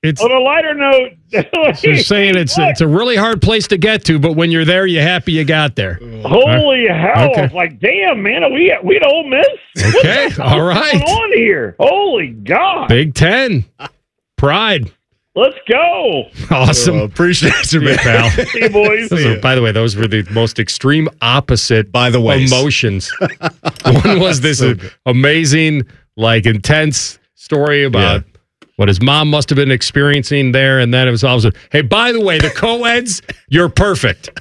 On a lighter note, just saying it's a really hard place to get to, but when you're there, you're happy you got there. Holy hell! Okay. I was like, damn, man, are we at Ole Miss? Okay, all right. What's going on here? Holy God! Big Ten, pride. Let's go! Awesome. Appreciate you, man. Pal. Hey, boys. By the way, those were the most extreme opposite emotions. One was this amazing, intense story about what his mom must have been experiencing there, and then it was also, hey, by the way, the co-eds, you're perfect.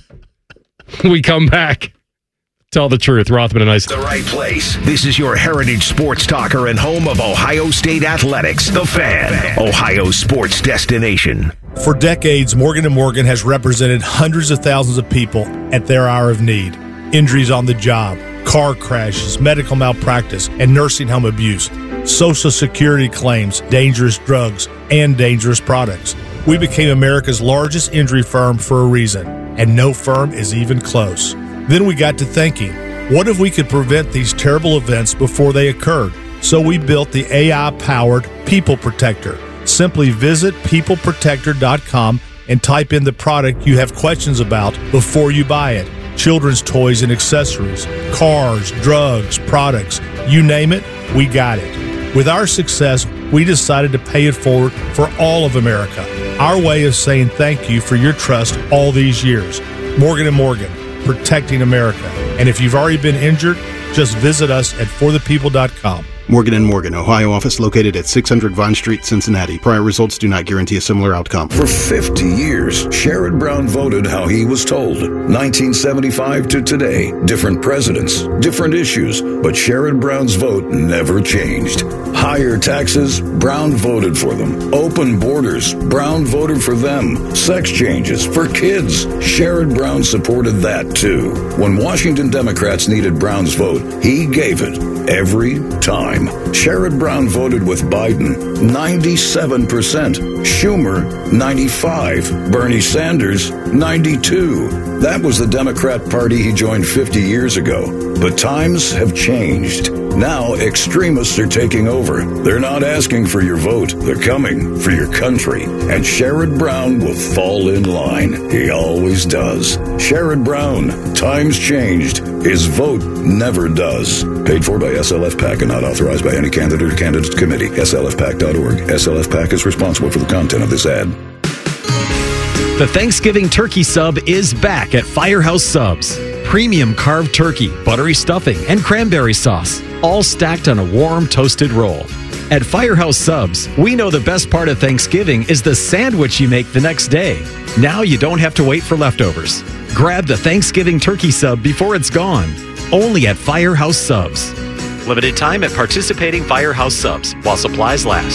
We come back. Tell the truth. Rothman and Ice. The right place. This is your heritage sports talker and home of Ohio State Athletics. The Fan. Ohio's sports destination. For decades, Morgan & Morgan has represented hundreds of thousands of people at their hour of need. Injuries on the job, car crashes, medical malpractice, and nursing home abuse. Social Security claims, dangerous drugs, and dangerous products. We became America's largest injury firm for a reason, and no firm is even close. Then we got to thinking, what if we could prevent these terrible events before they occurred? So we built the AI-powered People Protector. Simply visit peopleprotector.com and type in the product you have questions about before you buy it. Children's toys and accessories, cars, drugs, products, you name it, we got it. With our success, we decided to pay it forward for all of America. Our way of saying thank you for your trust all these years. Morgan & Morgan. Protecting America. And if you've already been injured, just visit us at forthepeople.com. Morgan & Morgan, Ohio office located at 600 Vine Street, Cincinnati. Prior results do not guarantee a similar outcome. For 50 years, Sherrod Brown voted how he was told. 1975 to today, different presidents, different issues, but Sherrod Brown's vote never changed. Higher taxes, Brown voted for them. Open borders, Brown voted for them. Sex changes for kids, Sherrod Brown supported that too. When Washington Democrats needed Brown's vote, he gave it every time. Sherrod Brown voted with Biden, 97%. Schumer, 95. Bernie Sanders, 92. That was the Democrat Party he joined 50 years ago. But times have changed. Now extremists are taking over. They're not asking for your vote. They're coming for your country. And Sherrod Brown will fall in line. He always does. Sherrod Brown, times changed. His vote never does. Paid for by SLF PAC and not authorized by any candidate or candidate committee. SLFPAC.org. SLF PAC is responsible for the content of this ad. The Thanksgiving turkey sub is back at Firehouse Subs. Premium carved turkey, buttery stuffing, and cranberry sauce, all stacked on a warm, toasted roll. At Firehouse Subs, we know the best part of Thanksgiving is the sandwich you make the next day. Now you don't have to wait for leftovers. Grab the Thanksgiving turkey sub before it's gone. Only at Firehouse Subs. Limited time at participating Firehouse Subs while supplies last.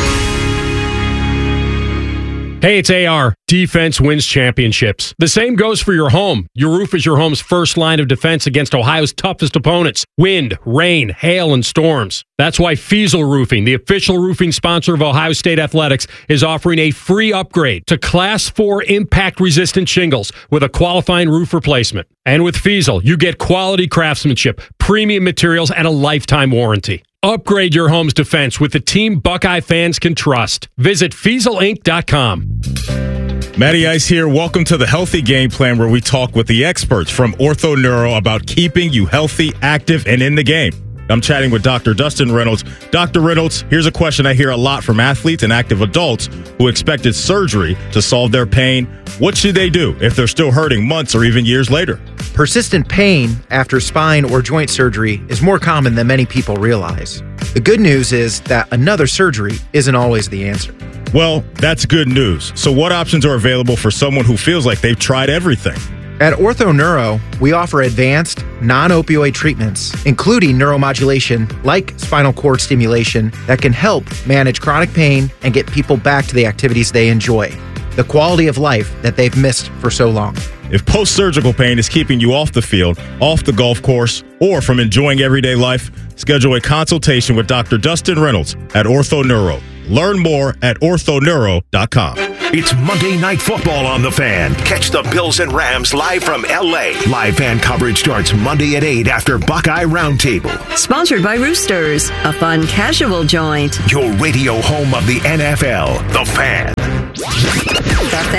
Hey, it's AR. Defense wins championships. The same goes for your home. Your roof is your home's first line of defense against Ohio's toughest opponents. Wind, rain, hail, and storms. That's why Fiesel Roofing, the official roofing sponsor of Ohio State Athletics, is offering a free upgrade to Class 4 impact-resistant shingles with a qualifying roof replacement. And with Fiesel, you get quality craftsmanship, premium materials, and a lifetime warranty. Upgrade your home's defense with the team Buckeye fans can trust. Visit FieselInc.com. Matty Ice here. Welcome to the Healthy Game Plan, where we talk with the experts from Ortho Neuro about keeping you healthy, active, and in the game. I'm chatting with Dr. Dustin Reynolds. Dr. Reynolds, here's a question I hear a lot from athletes and active adults who expected surgery to solve their pain. What should they do if they're still hurting months or even years later? Persistent pain after spine or joint surgery is more common than many people realize. The good news is that another surgery isn't always the answer. Well, that's good news. So what options are available for someone who feels like they've tried everything? At Ortho Neuro, we offer advanced, non-opioid treatments, including neuromodulation like spinal cord stimulation that can help manage chronic pain and get people back to the activities they enjoy, the quality of life that they've missed for so long. If post-surgical pain is keeping you off the field, off the golf course, or from enjoying everyday life, schedule a consultation with Dr. Dustin Reynolds at Ortho Neuro. Learn more at orthoneuro.com. It's Monday Night Football on The Fan. Catch the Bills and Rams live from L.A. Live fan coverage starts Monday at 8 after Buckeye Roundtable. Sponsored by Roosters, a fun casual joint. Your radio home of the NFL, The Fan.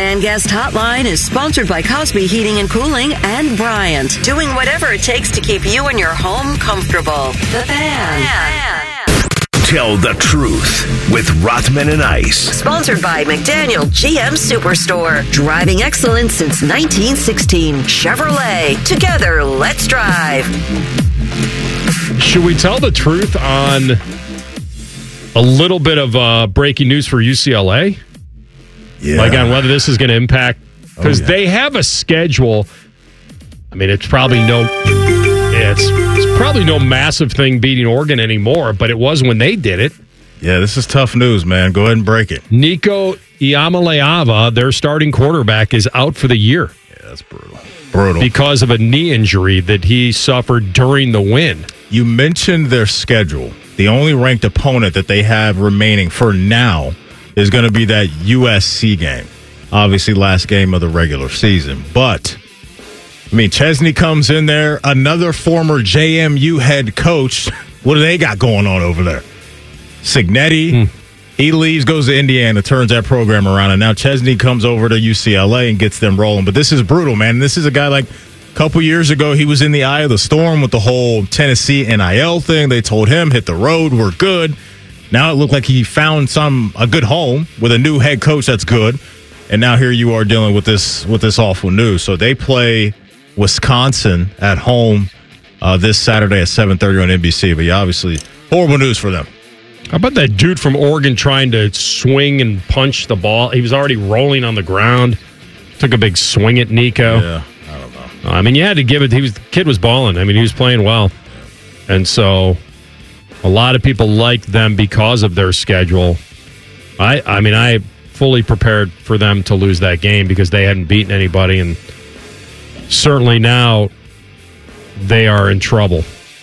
Fan Guest Hotline is sponsored by Cosby Heating and Cooling and Bryant, doing whatever it takes to keep you and your home comfortable. The Fan. Tell the truth with Rothman and Ice. Sponsored by McDaniel GM Superstore. Driving excellence since 1916. Chevrolet. Together, let's drive. Should we tell the truth on a little bit of breaking news for UCLA? Yeah. Like on whether this is going to impact, because they have a schedule. I mean, it's probably it's probably no massive thing beating Oregon anymore, but it was when they did it. Yeah, this is tough news, man. Go ahead and break it. Nico Iamaleava, their starting quarterback, is out for the year. Yeah, that's brutal. Brutal. Because of a knee injury that he suffered during the win. You mentioned their schedule. The only ranked opponent that they have remaining for now is going to be that USC game. Obviously, last game of the regular season. But, I mean, Chesney comes in there, another former JMU head coach. What do they got going on over there? Signetti, he leaves, goes to Indiana, turns that program around, and now Chesney comes over to UCLA and gets them rolling. But this is brutal, man. This is a guy like a couple years ago, he was in the eye of the storm with the whole Tennessee NIL thing. They told him, hit the road, we're good. Now it looked like he found a good home with a new head coach that's good. And now here you are dealing with this awful news. So they play Wisconsin at home this Saturday at 7:30 on NBC. But yeah, obviously, horrible news for them. How about that dude from Oregon trying to swing and punch the ball? He was already rolling on the ground. Took a big swing at Nico. Yeah, I don't know. I mean, you had to give it. The kid was balling. I mean, he was playing well. And so a lot of people liked them because of their schedule. I mean, I fully prepared for them to lose that game because they hadn't beaten anybody. And certainly now they are in trouble.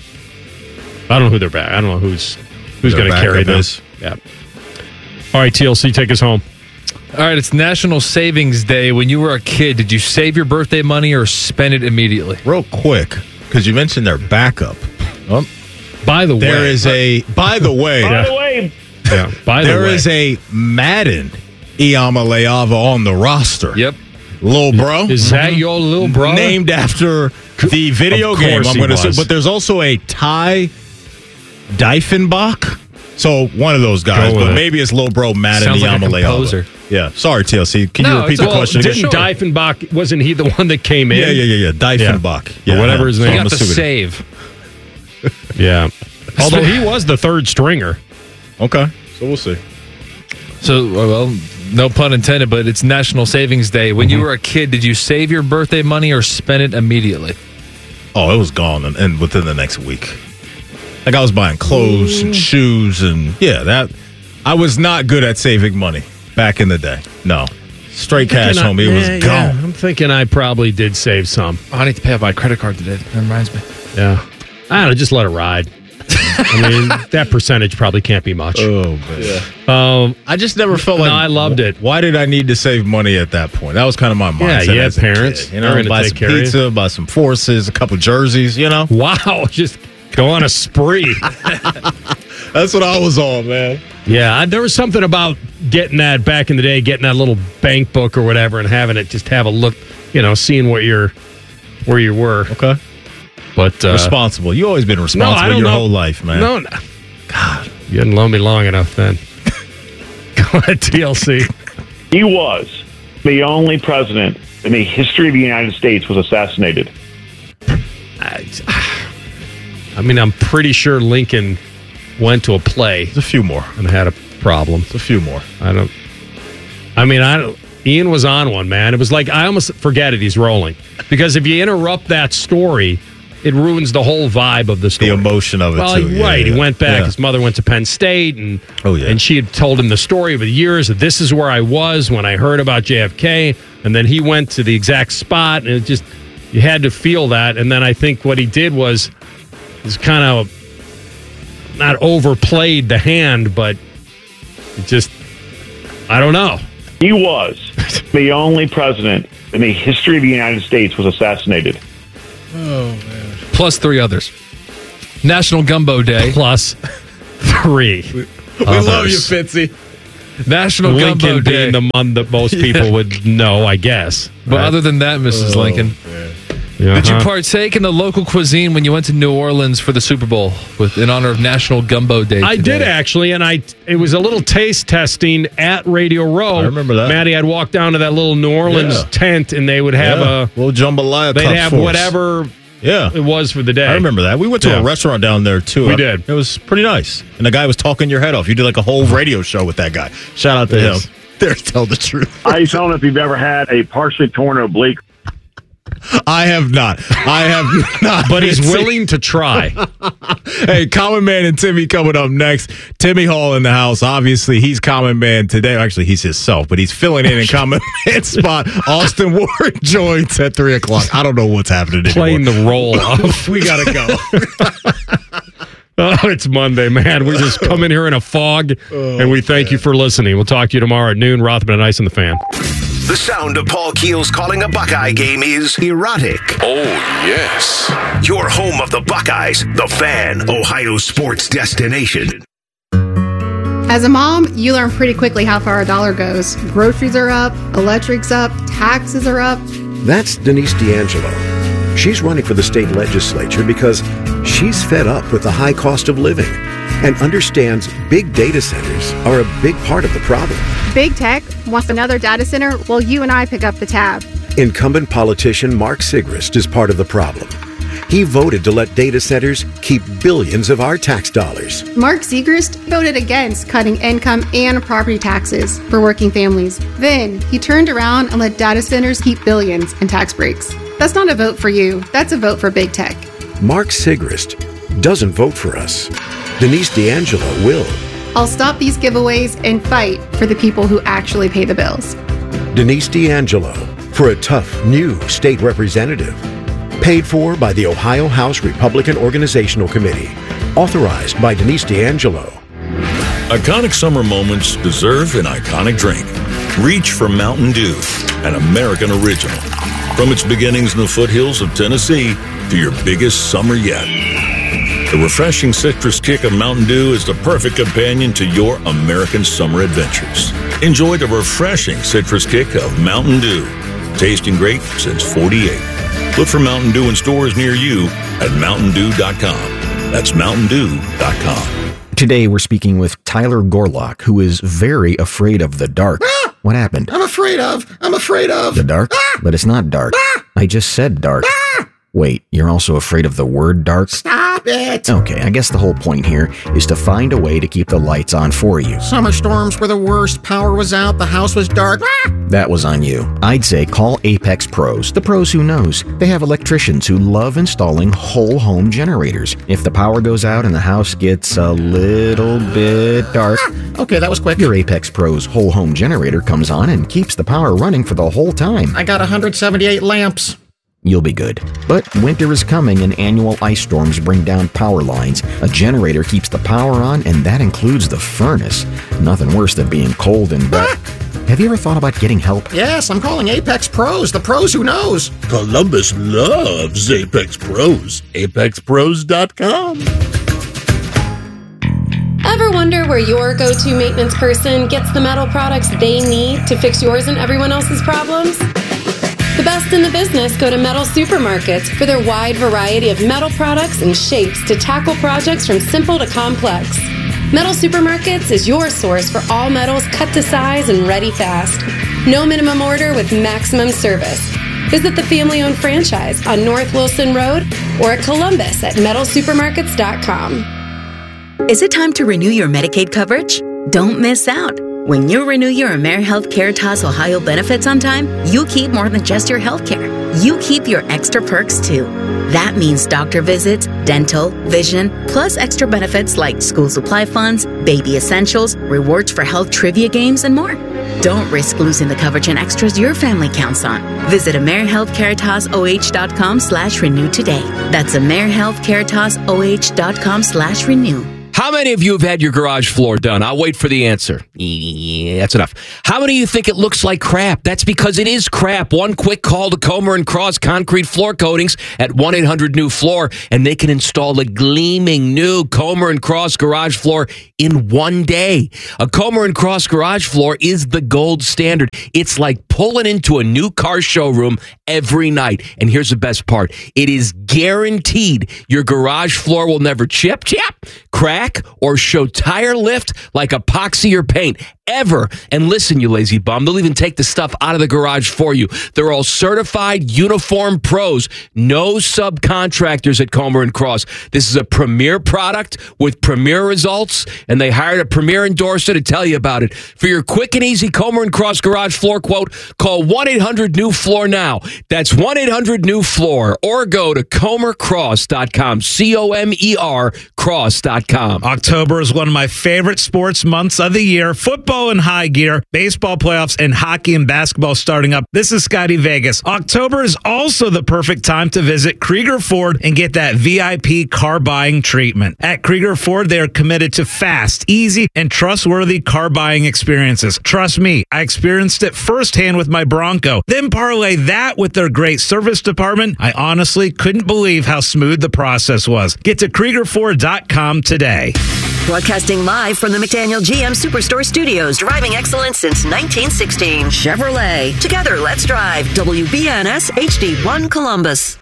I don't know who they're back. I don't know who's going to carry this. Yeah. All right, TLC, take us home. All right, it's National Savings Day. When you were a kid, did you save your birthday money or spend it immediately? Real quick, because you mentioned their backup. By the way. There is a... By the way. Yeah. There is a Madden Iamaleava on the roster. Yep. Little bro. Is that your little brother? Named after the video game, I'm going to say. But there's also a Ty Diefenbach. So one of those guys, but maybe it's little bro Madden Iamaleava. Yeah. Sorry, TLC. Can you repeat the question again? Didn't Diefenbach, wasn't he the one that came in? Yeah. Diefenbach. Yeah. Whatever his name. He got the save. Yeah. Although he was the third stringer. Okay. So we'll see. So, well, no pun intended, but it's National Savings Day. When you were a kid, did you save your birthday money or spend it immediately? Oh, it was gone and within the next week. Like I was buying clothes and shoes and I was not good at saving money back in the day. No. Straight cash, homie. It was gone. I'm thinking I probably did save some. Oh, I need to pay off my credit card today. That reminds me. Yeah. I don't know, just let it ride. I mean, that percentage probably can't be much. Oh, man. I just never felt like... No, I loved it. Why did I need to save money at that point? That was kind of my mindset. Yeah, you had parents. You know, buy some pizza, buy some Forces, a couple jerseys, you know? Wow, just go on a spree. That's what I was on, man. Yeah, there was something about getting that back in the day, getting that little bank book or whatever and having it just have a look, seeing where you were. Okay. But responsible. You always been responsible your whole life, man. No. God, you didn't know me long enough then. Go ahead, TLC. He was the only president in the history of the United States was assassinated. I mean, I'm pretty sure Lincoln went to a play. There's a few more. And had a problem. There's a few more. Ian was on one, man. It was like, I almost forget it. He's rolling. Because if you interrupt that story, it ruins the whole vibe of the story. The emotion of it, too. Right. He went back. His mother went to Penn State, and she had told him the story over the years that this is where I was when I heard about JFK. And then he went to the exact spot, and it just, you had to feel that. And then I think what he did was kind of not overplayed the hand, but it just, I don't know. He was the only president in the history of the United States was assassinated. Oh, man. Plus 3 others. National Gumbo Day. Plus 3 We love you, Fitzy. National Gumbo Lincoln Day. being the month that most people would know, I guess. But other than that, Mrs. Lincoln, did you partake in the local cuisine when you went to New Orleans for the Super Bowl in honor of National Gumbo Day? I did actually, and it was a little taste testing at Radio Row. I remember that. Maddie, I'd walk down to that little New Orleans tent, and they would have a little jambalaya. They'd have whatever. Yeah, it was for the day. I remember that. We went to a restaurant down there too. We did. It was pretty nice, and the guy was talking your head off. You did like a whole radio show with that guy. Shout out to him. There, tell the truth. I don't know if you've ever had a partially torn oblique. I have not. But he's willing to try. Hey, Common Man and Timmy coming up next. Timmy Hall in the house. Obviously, he's Common Man today. Actually, he's himself, but he's filling in Common Man's spot. Austin Ward joins at 3 o'clock. I don't know what's happening anymore. Playing the role of. We got to go. Oh, it's Monday, man. We just come in here in a fog, and we thank you for listening. We'll talk to you tomorrow at noon. Rothman and Ice and the Fan. The sound of Paul Keels calling a Buckeye game is erotic. Oh, yes. Your home of the Buckeyes, the Fan, Ohio sports destination. As a mom, you learn pretty quickly how far a dollar goes. Groceries are up, electric's up, taxes are up. That's Denise D'Angelo. She's running for the state legislature because she's fed up with the high cost of living and understands big data centers are a big part of the problem. Big tech wants another data center while you and I pick up the tab. Incumbent politician Mark Sigrist is part of the problem. He voted to let data centers keep billions of our tax dollars. Mark Sigrist voted against cutting income and property taxes for working families. Then he turned around and let data centers keep billions in tax breaks. That's not a vote for you. That's a vote for big tech. Mark Sigrist doesn't vote for us. Denise D'Angelo will. I'll stop these giveaways and fight for the people who actually pay the bills. Denise D'Angelo for a tough new state representative. Paid for by the Ohio House Republican Organizational Committee. Authorized by Denise D'Angelo. Iconic summer moments deserve an iconic drink. Reach for Mountain Dew, an American original. From its beginnings in the foothills of Tennessee to your biggest summer yet. The refreshing citrus kick of Mountain Dew is the perfect companion to your American summer adventures. Enjoy the refreshing citrus kick of Mountain Dew. Tasting great since 48. Look for Mountain Dew in stores near you at MountainDew.com. That's MountainDew.com. Today we're speaking with Tyler Gorlock, who is very afraid of the dark. What happened? I'm afraid of. The dark? But it's not dark. I just said dark. Wait, you're also afraid of the word dark? Stop it! Okay, I guess the whole point here is to find a way to keep the lights on for you. Summer storms were the worst. Power was out. The house was dark. That was on you. I'd say call Apex Pros, the pros who knows. They have electricians who love installing whole home generators. If the power goes out and the house gets a little bit dark, okay, that was quick. Your Apex Pros whole home generator comes on and keeps the power running for the whole time. I got 178 lamps. You'll be good. But winter is coming and annual ice storms bring down power lines. A generator keeps the power on, and that includes the furnace. Nothing worse than being cold and Have you ever thought about getting help? Yes, I'm calling Apex Pros, the pros who knows. Columbus loves Apex Pros. ApexPros.com. Ever wonder where your go-to maintenance person gets the metal products they need to fix yours and everyone else's problems? The best in the business go to Metal Supermarkets for their wide variety of metal products and shapes to tackle projects from simple to complex. Metal Supermarkets is your source for all metals cut to size and ready fast. No minimum order with maximum service. Visit the family-owned franchise on North Wilson Road or at Columbus at metalsupermarkets.com. Is it time to renew your Medicaid coverage? Don't miss out. When you renew your AmeriHealth Caritas Ohio benefits on time, you keep more than just your health care. You keep your extra perks too. That means doctor visits, dental, vision, plus extra benefits like school supply funds, baby essentials, rewards for health trivia games, and more. Don't risk losing the coverage and extras your family counts on. Visit AmeriHealthCaritasOH.com/renew today. That's AmeriHealthCaritasOH.com/renew. How many of you have had your garage floor done? I'll wait for the answer. Yeah, that's enough. How many of you think it looks like crap? That's because it is crap. One quick call to Comer & Cross Concrete Floor Coatings at 1-800-NEW-FLOOR, and they can install a gleaming new Comer & Cross garage floor in one day. A Comer & Cross garage floor is the gold standard. It's like pulling into a new car showroom every night. And here's the best part. It is guaranteed your garage floor will never chip, crack, or show tire lift like epoxy or paint ever. And listen, you lazy bum, they'll even take the stuff out of the garage for you. They're all certified uniform pros. No subcontractors at Comer & Cross. This is a premier product with premier results, and they hired a premier endorser to tell you about it. For your quick and easy Comer & Cross garage floor quote, call 1-800-NEW-FLOOR now. That's 1-800-NEW-FLOOR, or go to comercross.com, COMER cross.com. October is one of my favorite sports months of the year. Football in high gear, baseball playoffs, and hockey and basketball starting up. This is Scotty Vegas. October is also the perfect time to visit Krieger Ford and get that VIP car buying treatment. At Krieger Ford, they are committed to fast, easy, and trustworthy car buying experiences. Trust me, I experienced it firsthand with my Bronco. Then parlay that with their great service department. I honestly couldn't believe how smooth the process was. Get to KriegerFord.com today. Broadcasting live from the McDaniel GM Superstore Studios, driving excellence since 1916. Chevrolet. Together, let's drive. WBNS HD1 Columbus.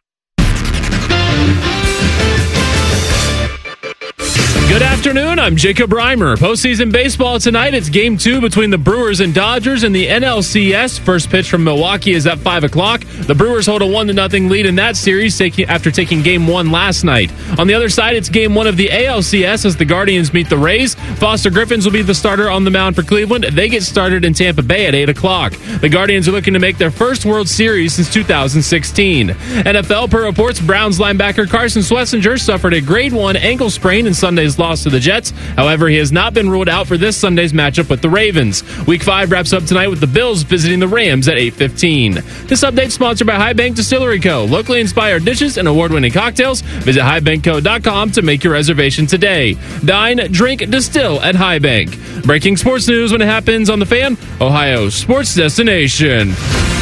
Good afternoon, I'm Jacob Reimer. Postseason baseball tonight. It's Game 2 between the Brewers and Dodgers in the NLCS. First pitch from Milwaukee is at 5 o'clock. The Brewers hold a 1-0 lead in that series after taking Game 1 last night. On the other side, it's Game 1 of the ALCS as the Guardians meet the Rays. Foster Griffins will be the starter on the mound for Cleveland. They get started in Tampa Bay at 8 o'clock. The Guardians are looking to make their first World Series since 2016. NFL, per reports, Browns linebacker Carson Schlesinger suffered a grade 1 ankle sprain in Sunday's loss to the Jets. However, he has not been ruled out for this Sunday's matchup with the Ravens. Week 5 wraps up tonight with the Bills visiting the Rams at 8:15. This update is sponsored by High Bank Distillery Co. Locally inspired dishes and award-winning cocktails. Visit highbankco.com to make your reservation today. Dine, drink, distill at High Bank. Breaking sports news when it happens on The Fan, Ohio's sports destination.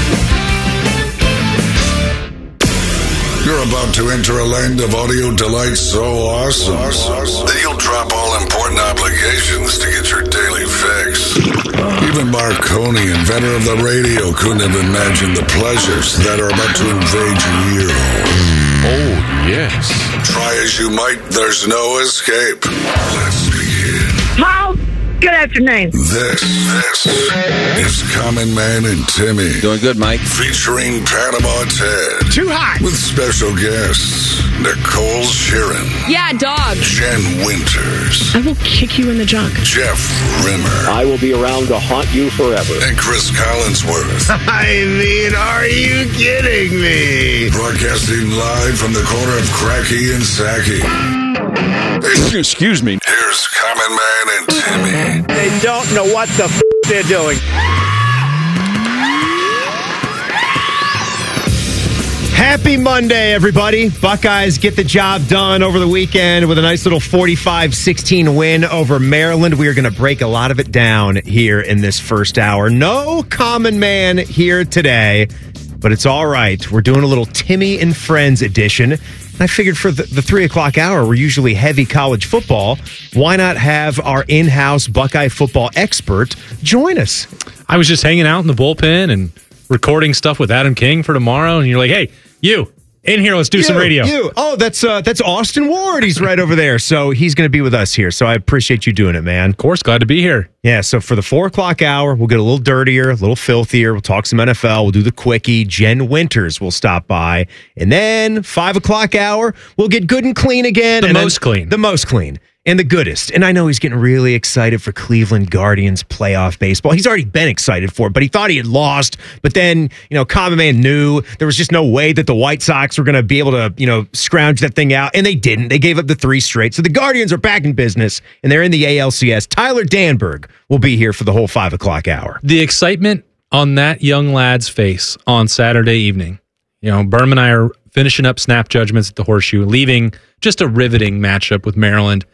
You're about to enter a land of audio delight so awesome that you'll drop all important obligations to get your daily fix. Even Marconi, inventor of the radio, couldn't have imagined the pleasures that are about to invade your ear hole. Oh, yes. Try as you might, there's no escape. Let's begin. How? Good afternoon. This is Common Man and Timmy. Doing good, Mike. Featuring Panama Ted. Too hot. With special guests, Nicole Sheeran. Yeah, dog. Jen Winters. I will kick you in the junk. Jeff Rimmer. I will be around to haunt you forever. And Chris Collinsworth. I mean, are you kidding me? Broadcasting live from the corner of Cracky and Sacky. Excuse me. Here's Common Man and Timmy. They don't know what the they're doing. Happy Monday, everybody. Buckeyes get the job done over the weekend with a nice little 45-16 win over Maryland. We are going to break a lot of it down here in this first hour. No Common Man here today, but it's all right. We're doing a little Timmy and Friends edition. I figured for the 3 o'clock hour, we're usually heavy college football. Why not have our in-house Buckeye football expert join us? I was just hanging out in the bullpen and recording stuff with Adam King for tomorrow, and you're like, hey, you, in here, let's do some radio. Oh, that's Austin Ward. He's right over there. So he's going to be with us here. So I appreciate you doing it, man. Of course, glad to be here. Yeah, so for the 4 o'clock hour, we'll get a little dirtier, a little filthier. We'll talk some NFL. We'll do the quickie. Jen Winters will stop by. And then 5 o'clock hour, we'll get good and clean again. The most clean. And the goodest. And I know he's getting really excited for Cleveland Guardians playoff baseball. He's already been excited for it, but he thought he had lost. But then, Common Man knew there was just no way that the White Sox were going to be able to, scrounge that thing out. And they didn't. They gave up the 3 straight. So the Guardians are back in business, and they're in the ALCS. Tyler Danberg will be here for the whole 5 o'clock hour. The excitement on that young lad's face on Saturday evening. Berm and I are finishing up snap judgments at the Horseshoe, leaving just a riveting matchup with Maryland.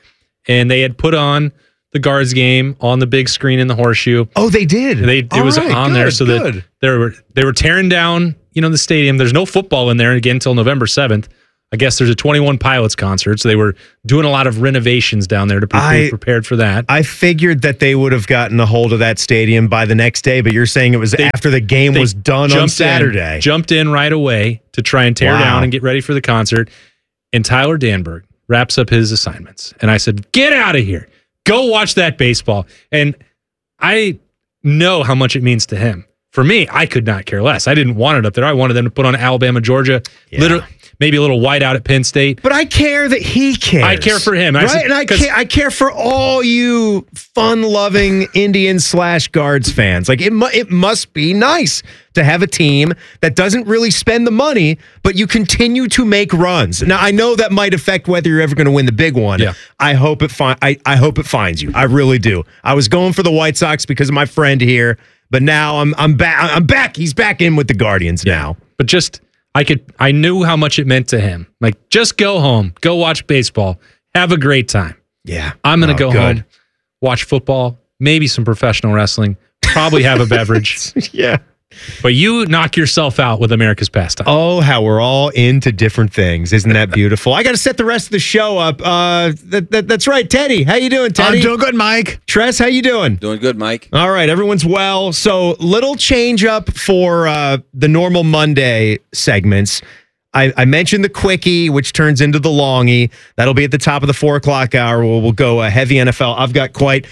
and they had put on the Guards game on the big screen in the Horseshoe. Oh, they did. It was on there, so that they were tearing down, the stadium. There's no football in there again until November 7th. I guess there's a 21 Pilots concert, so they were doing a lot of renovations down there to be prepared for that. I figured that they would have gotten a hold of that stadium by the next day, but you're saying it was after the game was done on Saturday. Jumped in right away to try and tear down and get ready for the concert. And Tyler Danberg wraps up his assignments. And I said, get out of here. Go watch that baseball. And I know how much it means to him. For me, I could not care less. I didn't want it up there. I wanted them to put on Alabama, Georgia, maybe a little whiteout at Penn State. But I care that he cares. I care for him. And I care for all you fun-loving Indians/Guards fans. Like, it must be nice to have a team that doesn't really spend the money, but you continue to make runs. Now, I know that might affect whether you're ever going to win the big one. Yeah. I hope it finds you. I really do. I was going for the White Sox because of my friend here, but now I'm back. He's back in with the Guardians now. But I knew how much it meant to him. Like, just go home, go watch baseball, have a great time. Yeah. I'm going to go home, watch football, maybe some professional wrestling, probably have a beverage. Yeah. But you knock yourself out with America's pastime. Oh, how we're all into different things. Isn't that beautiful? I got to set the rest of the show up. That's right. Teddy, how you doing, Teddy? I'm doing good, Mike. Tress, how you doing? Doing good, Mike. All right, everyone's well. So, little change up for the normal Monday segments. I mentioned the quickie, which turns into the longie. That'll be at the top of the 4 o'clock hour. We'll go heavy NFL. I've got quite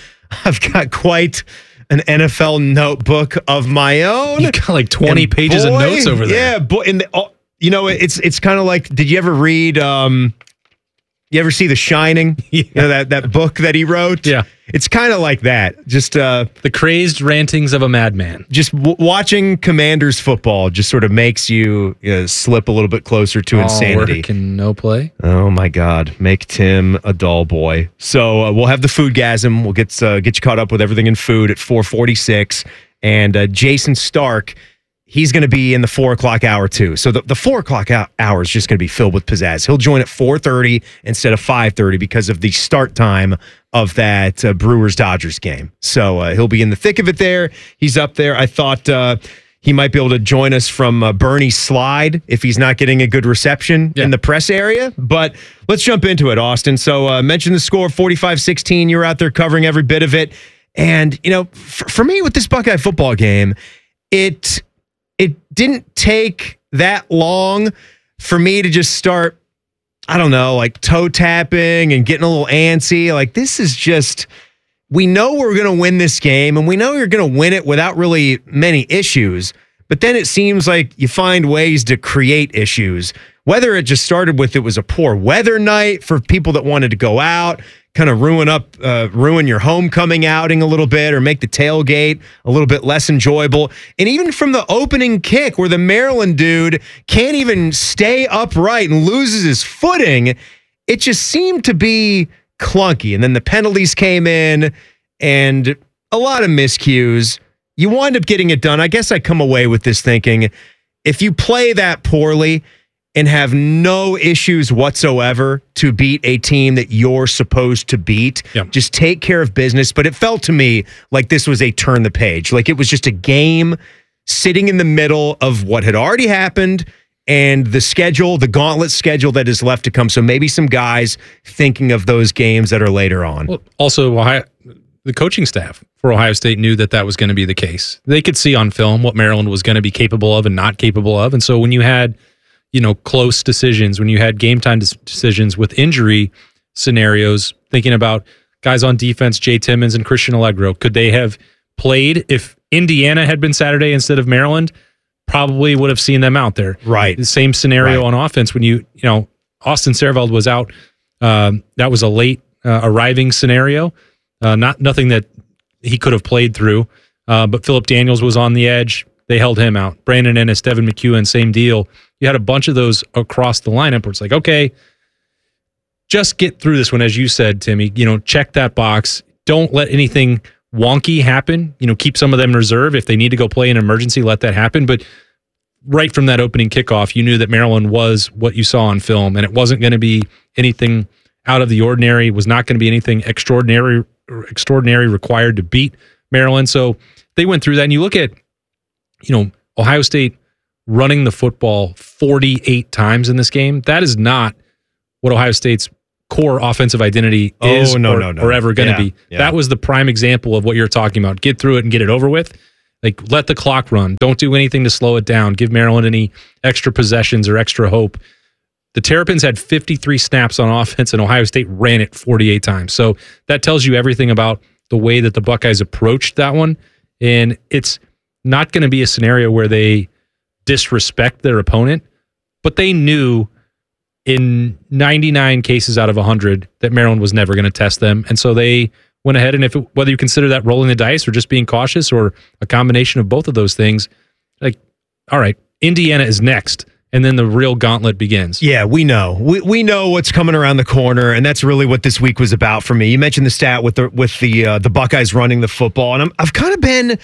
an NFL notebook of my own. You got like 20 pages of notes over there. Yeah, it's kind of like, did you ever read, you ever see The Shining? Yeah. That book that he wrote? Yeah. It's kind of like that. Just the crazed rantings of a madman. Just watching Commanders football just sort of makes you slip a little bit closer to insanity. All work and no play. Oh my God, make Tim a dull boy. So we'll have the Foodgasm. We'll get you caught up with everything in food at 4:46, and Jason Stark. He's going to be in the 4 o'clock hour too. So the 4 o'clock hour is just going to be filled with pizzazz. He'll join at 4:30 instead of 5:30 because of the start time of that Brewers-Dodgers game. So he'll be in the thick of it there. He's up there. I thought he might be able to join us from Bernie's Slide if he's not getting a good reception in the press area. But let's jump into it, Austin. So mention the score, 45-16. You were out there covering every bit of it. And, for me with this Buckeye football game, it didn't take that long for me to just start, I don't know, like toe tapping and getting a little antsy. Like, this is just, we know we're going to win this game and we know you're going to win it without really many issues. But then it seems like you find ways to create issues, whether it just started with it was a poor weather night for people that wanted to go out, kind of ruin your homecoming outing a little bit or make the tailgate a little bit less enjoyable. And even from the opening kick where the Maryland dude can't even stay upright and loses his footing, it just seemed to be clunky. And then the penalties came in and a lot of miscues. You wind up getting it done. I guess I come away with this thinking, if you play that poorly and have no issues whatsoever to beat a team that you're supposed to beat, just take care of business. But it felt to me like this was a turn the page. Like it was just a game sitting in the middle of what had already happened and the schedule, the gauntlet schedule that is left to come. So maybe some guys thinking of those games that are later on. Well, also, the coaching staff for Ohio State knew that was going to be the case. They could see on film what Maryland was going to be capable of and not capable of. And so when you had close decisions, when you had game time decisions with injury scenarios, thinking about guys on defense, Jay Timmons and Christian Allegro, could they have played if Indiana had been Saturday instead of Maryland? Probably would have seen them out there. Right. The same scenario on offense when Austin Serveld was out. That was a late arriving scenario. Nothing that he could have played through. But Philip Daniels was on the edge. They held him out. Brandon Ennis, Devin McEwen, same deal. You had a bunch of those across the lineup where it's like, okay, just get through this one, as you said, Timmy. Check that box. Don't let anything wonky happen. Keep some of them in reserve. If they need to go play an emergency, let that happen. But right from that opening kickoff, you knew that Maryland was what you saw on film, and it wasn't going to be anything out of the ordinary. Was not going to be anything extraordinary required to beat Maryland. So they went through that. And you look at, Ohio State running the football 48 times in this game. That is not what Ohio State's core offensive identity is or ever going to be. Yeah. That was the prime example of what you're talking about. Get through it and get it over with. Like, let the clock run. Don't do anything to slow it down. Give Maryland any extra possessions or extra hope. The Terrapins had 53 snaps on offense, and Ohio State ran it 48 times. So that tells you everything about the way that the Buckeyes approached that one. And it's not going to be a scenario where they disrespect their opponent, but they knew in 99 cases out of 100 that Maryland was never going to test them. And so they went ahead, and whether you consider that rolling the dice or just being cautious or a combination of both of those things, like, all right, Indiana is next, and then the real gauntlet begins. Yeah, we know. We know what's coming around the corner, and that's really what this week was about for me. You mentioned the stat with the Buckeyes running the football, and I've kind of been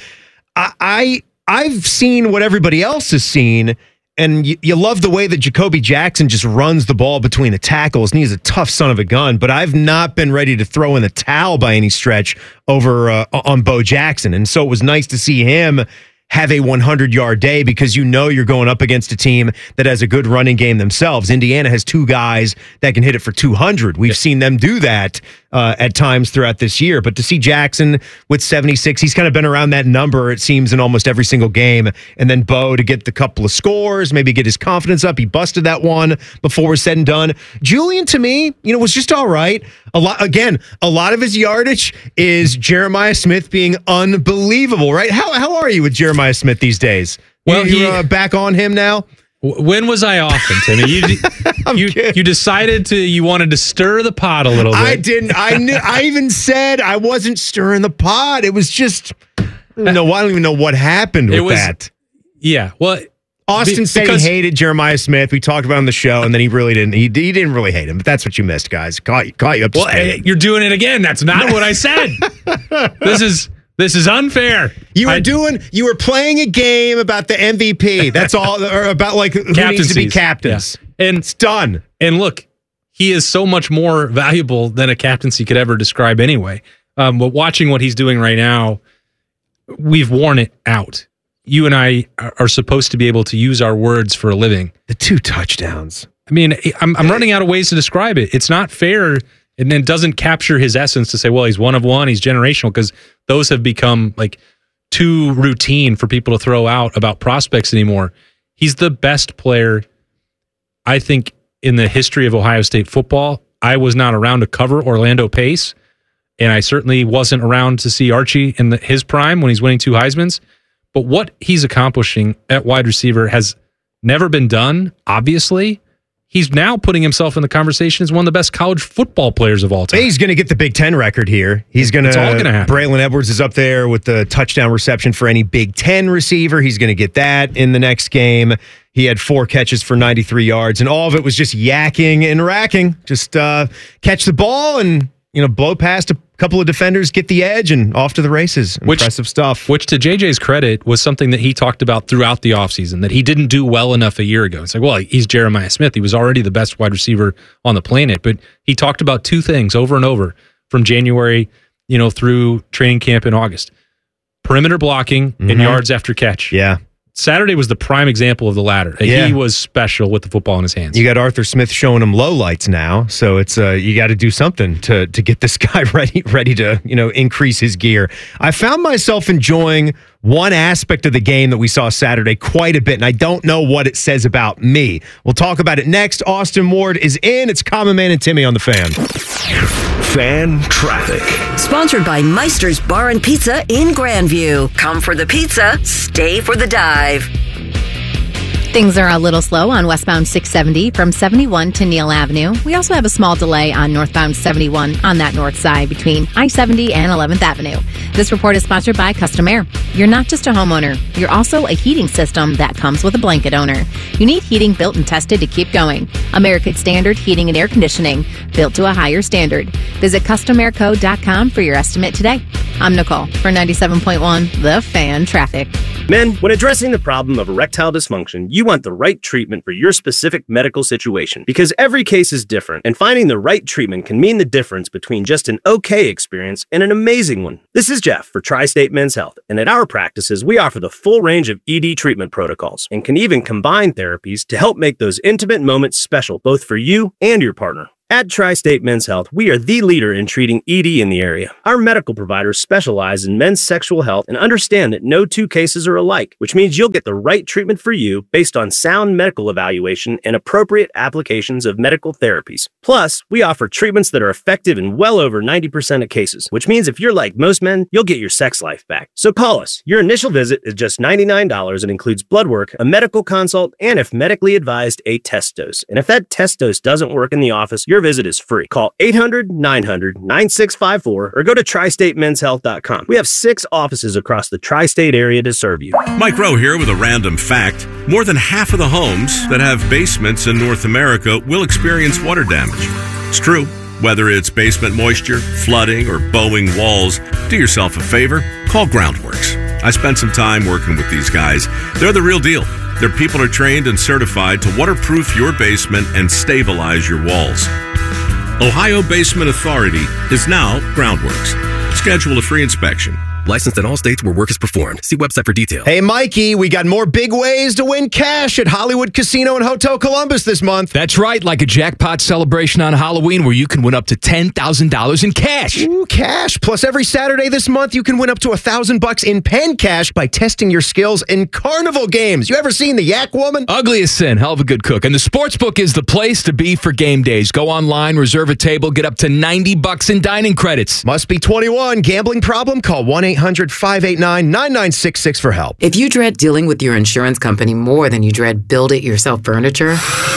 I've seen what everybody else has seen, and you love the way that Jacoby Jackson just runs the ball between the tackles, and he's a tough son of a gun, but I've not been ready to throw in the towel by any stretch over on Bo Jackson. And so it was nice to see him have a 100-yard day because you're going up against a team that has a good running game themselves. Indiana has two guys that can hit it for 200. We've seen them do that at times throughout this year. But to see Jackson with 76, he's kind of been around that number, it seems, in almost every single game. And then Bo to get the couple of scores, maybe get his confidence up. He busted that one before we're said and done. Julian, to me, was just all right. A lot of his yardage is Jeremiah Smith being unbelievable, right? How are you with Jeremiah Smith these days? Well, you're back on him now? When was I off him, Timmy? You decided you wanted to stir the pot a little bit. I didn't. I even said I wasn't stirring the pot. It was just, I don't even know what happened with that. Yeah. Well, Austin said he hated Jeremiah Smith. We talked about it on the show, and then he really didn't. He didn't really hate him, but that's what you missed, guys. Caught you up to speed. You're doing it again. That's not what I said. This is unfair. You were playing a game about the MVP. That's all, or about who needs to be captains. Yeah. And it's done. And look, he is so much more valuable than a captaincy could ever describe anyway. But watching what he's doing right now, we've worn it out. You and I are supposed to be able to use our words for a living. The 2 touchdowns. I mean, I'm running out of ways to describe it. It's not fair. And then doesn't capture his essence to say, well, he's one of one, he's generational, because those have become too routine for people to throw out about prospects anymore. He's the best player, I think, in the history of Ohio State football. I was not around to cover Orlando Pace, and I certainly wasn't around to see Archie in his prime when he's winning 2 Heismans. But what he's accomplishing at wide receiver has never been done, obviously. He's now putting himself in the conversation as one of the best college football players of all time. He's going to get the Big Ten record here. It's all going to happen. Braylon Edwards is up there with the touchdown reception for any Big Ten receiver. He's going to get that in the next game. He had 4 catches for 93 yards, and all of it was just yakking and racking. Just catch the ball and blow past a couple of defenders, get the edge, and off to the races. Impressive stuff. Which, to JJ's credit, was something that he talked about throughout the offseason, that he didn't do well enough a year ago. It's like, well, he's Jeremiah Smith. He was already the best wide receiver on the planet. But he talked about 2 things over and over from January, through training camp in August. Perimeter blocking and yards after catch. Yeah. Saturday was the prime example of the latter. Yeah. He was special with the football in his hands. You got Arthur Smith showing him lowlights now, so it's you got to do something to get this guy ready to increase his gear. I found myself enjoying one aspect of the game that we saw Saturday quite a bit, and I don't know what it says about me. We'll talk about it next. Austin Ward is in. It's Common Man and Timmy on the Fan. Fan Traffic. Sponsored by Meister's Bar and Pizza in Grandview. Come for the pizza, stay for the dive. Things are a little slow on westbound 670 from 71 to Neal Avenue. We also have a small delay on northbound 71 on that north side between I-70 and 11th Avenue. This report is sponsored by Custom Air. You're not just a homeowner. You're also a heating system that comes with a blanket owner. You need heating built and tested to keep going. American Standard Heating and Air Conditioning, built to a higher standard. Visit CustomAirCo.com for your estimate today. I'm Nicole for 97.1 The Fan Traffic. Men, when addressing the problem of erectile dysfunction, you want the right treatment for your specific medical situation because every case is different, and finding the right treatment can mean the difference between just an okay experience and an amazing one. This is Jeff for Tri-State Men's Health, and at our practices, we offer the full range of ED treatment protocols and can even combine therapies to help make those intimate moments special both for you and your partner. At Tri-State Men's Health, we are the leader in treating ED in the area. Our medical providers specialize in men's sexual health and understand that no two cases are alike, which means you'll get the right treatment for you based on sound medical evaluation and appropriate applications of medical therapies. Plus, we offer treatments that are effective in well over 90% of cases, which means if you're like most men, you'll get your sex life back. So call us. Your initial visit is just $99 and includes blood work, a medical consult, and if medically advised, a test dose. And if that test dose doesn't work in the office, your visit is free. Call 800-900-9654 or go to tristatemenshealth.com. We have 6 offices across the tri-state area to serve you. Mike Rowe here with a random fact. More than half of the homes that have basements in North America will experience water damage. It's true. Whether it's basement moisture, flooding, or bowing walls, do yourself a favor, call Groundworks. I spent some time working with these guys. They're the real deal. Their people are trained and certified to waterproof your basement and stabilize your walls. Ohio Basement Authority is now Groundworks. Schedule a free inspection. Licensed in all states where work is performed. See website for details. Hey, Mikey, we got more big ways to win cash at Hollywood Casino and Hotel Columbus this month. That's right, like a jackpot celebration on Halloween where you can win up to $10,000 in cash. Ooh, cash. Plus, every Saturday this month, you can win up to $1,000 in pen cash by testing your skills in carnival games. You ever seen the Yak Woman? Ugly as sin. Hell of a good cook. And the Sportsbook is the place to be for game days. Go online, reserve a table, get up to $90 in dining credits. Must be 21. Gambling problem? Call 1-800-589-9966 for help. If you dread dealing with your insurance company more than you dread build-it-yourself furniture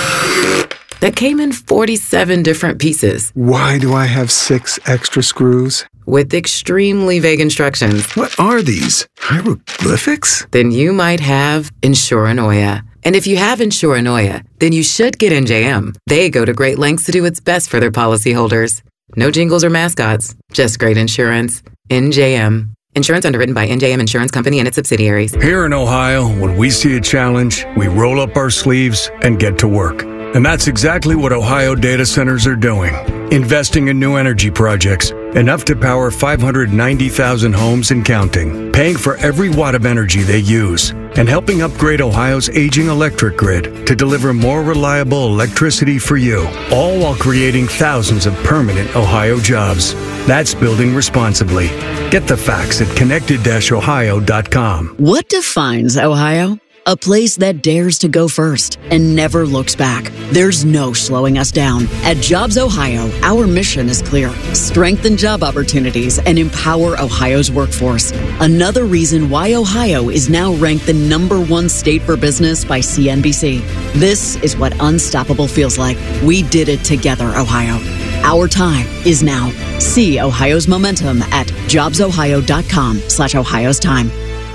that came in 47 different pieces. Why do I have 6 extra screws? With extremely vague instructions. What are these? Hieroglyphics? Then you might have Insuranoia. And if you have Insuranoia, then you should get NJM. They go to great lengths to do what's best for their policyholders. No jingles or mascots, just great insurance. NJM. Insurance underwritten by NJM Insurance Company and its subsidiaries. Here in Ohio, when we see a challenge, we roll up our sleeves and get to work. And that's exactly what Ohio data centers are doing. Investing in new energy projects, enough to power 590,000 homes and counting, paying for every watt of energy they use, and helping upgrade Ohio's aging electric grid to deliver more reliable electricity for you, all while creating thousands of permanent Ohio jobs. That's building responsibly. Get the facts at connected-ohio.com. What defines Ohio? A place that dares to go first and never looks back. There's no slowing us down. At Jobs Ohio, our mission is clear. Strengthen job opportunities and empower Ohio's workforce. Another reason why Ohio is now ranked the #1 state for business by CNBC. This is what unstoppable feels like. We did it together, Ohio. Our time is now. See Ohio's momentum at jobsohio.com/Ohio's time.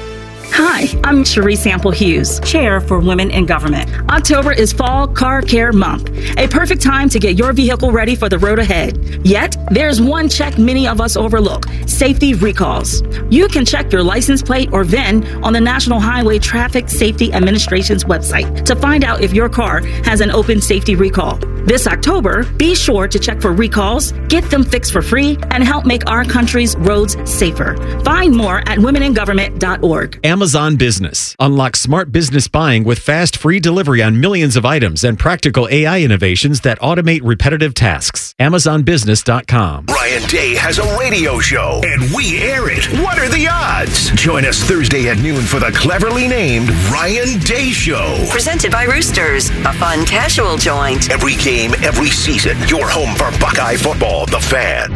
Hi, I'm Cherie Sample Hughes, Chair for Women in Government. October is Fall Car Care Month, a perfect time to get your vehicle ready for the road ahead. Yet, there's one check many of us overlook: safety recalls. You can check your license plate or VIN on the National Highway Traffic Safety Administration's website to find out if your car has an open safety recall. This October, be sure to check for recalls, get them fixed for free, and help make our country's roads safer. Find more at womeningovernment.org. Amazon Business. Unlock smart business buying with fast, free delivery on millions of items and practical AI innovations that automate repetitive tasks. AmazonBusiness.com. Ryan Day has a radio show, and we air it. What are the odds? Join us Thursday at noon for the cleverly named Ryan Day Show. Presented by Roosters, a fun casual joint. Every game, every season. Your home for Buckeye football, The Fan.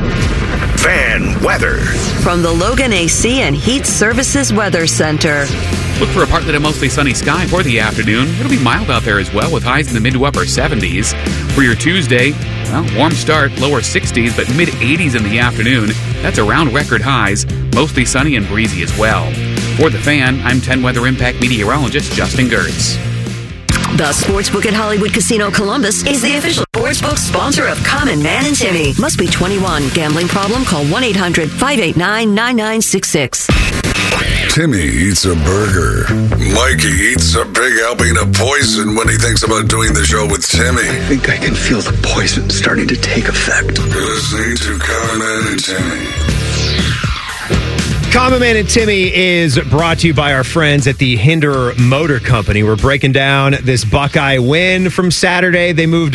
Fan weather. From the Logan AC and Heat Services Weather Center. Look for a partly to mostly sunny sky for the afternoon. It'll be mild out there as well, with highs in the mid to upper 70s. For your Tuesday, well, warm start, lower 60s, but mid 80s in the afternoon. That's around record highs, mostly sunny and breezy as well. For The Fan, I'm 10 Weather Impact meteorologist Justin Gertz. The Sportsbook at Hollywood Casino Columbus is the official sportsbook sponsor of Common Man and Timmy. Must be 21. Gambling problem? Call 1-800-589-9966. Timmy eats a burger. Mikey eats a big helping of poison when he thinks about doing the show with Timmy. I think I can feel the poison starting to take effect. You're listening to Common Man and Timmy. Common Man and Timmy is brought to you by our friends at the Hinderer Motor Company. We're breaking down this Buckeye win from Saturday. They moved to